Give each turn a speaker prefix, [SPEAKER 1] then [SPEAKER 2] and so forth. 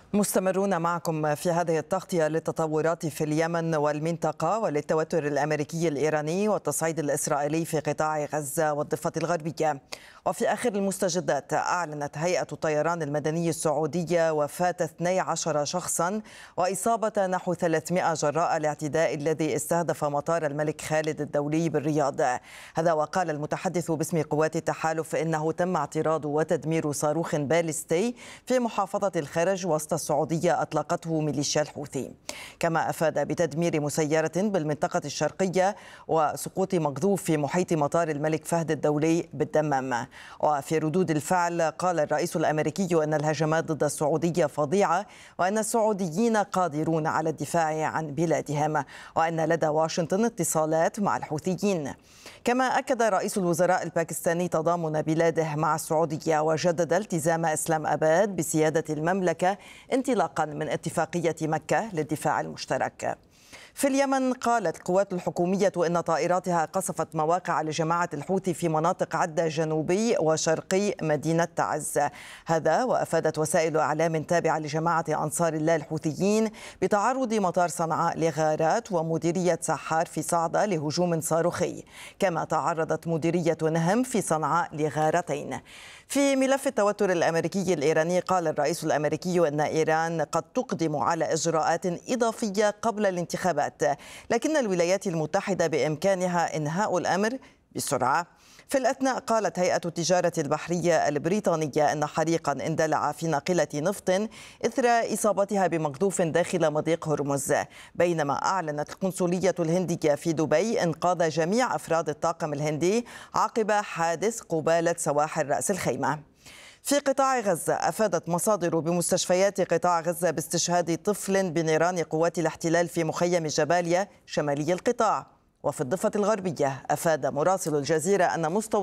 [SPEAKER 1] مستمرون معكم في هذه التغطية للتطورات في اليمن والمنطقة وللتوتر الأمريكي الإيراني والتصعيد الإسرائيلي في قطاع غزة والضفة الغربية. وفي آخر المستجدات أعلنت هيئة الطيران المدني السعودية وفاة 12 شخصا وإصابة نحو 300 جراء الاعتداء الذي استهدف مطار الملك خالد الدولي بالرياض. هذا وقال المتحدث باسم قوات التحالف إنه تم اعتراض وتدمير صاروخ باليستي في محافظة الخرج وسط السعودية أطلقته ميليشيا الحوثي. كما أفاد بتدمير مسيرة بالمنطقة الشرقية وسقوط مقذوف في محيط مطار الملك فهد الدولي بالدمام. وفي ردود الفعل قال الرئيس الأمريكي أن الهجمات ضد السعودية فظيعة وأن السعوديين قادرون على الدفاع عن بلادهم وأن لدى واشنطن اتصالات مع الحوثيين. كما أكد رئيس الوزراء الباكستاني تضامن بلاده مع السعودية وجدد التزام إسلام أباد بسيادة المملكة انطلاقا من اتفاقية مكة للدفاع المشترك. في اليمن قالت القوات الحكومية إن طائراتها قصفت مواقع لجماعة الحوثي في مناطق عدة جنوبي وشرقي مدينة تعز. هذا وأفادت وسائل إعلام تابعة لجماعة أنصار الله الحوثيين بتعرض مطار صنعاء لغارات ومديرية سحار في صعدة لهجوم صاروخي. كما تعرضت مديرية نهم في صنعاء لغارتين. في ملف التوتر الأمريكي الإيراني قال الرئيس الأمريكي أن إيران قد تقدم على إجراءات إضافية قبل الانتخابات، لكن الولايات المتحدة بإمكانها إنهاء الأمر بسرعة. في الأثناء قالت هيئة التجارة البحرية البريطانية أن حريقا اندلع في ناقلة نفط إثر إصابتها بمقذوف داخل مضيق هرمز، بينما أعلنت القنصلية الهندية في دبي إنقاذ جميع أفراد الطاقم الهندي عقب حادث قبالة سواحل رأس الخيمة. في قطاع غزة أفادت مصادر بمستشفيات قطاع غزة باستشهاد طفل بنيران قوات الاحتلال في مخيم جباليا شمالي القطاع. وفي الضفة الغربية أفاد مراسل الجزيرة أن